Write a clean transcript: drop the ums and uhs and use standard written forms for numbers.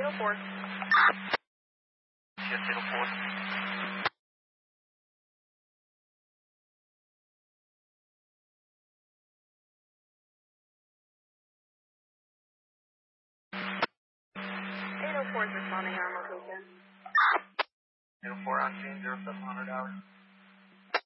804. Yes, 804. Responding on location. 804 on scene, 0700 hours.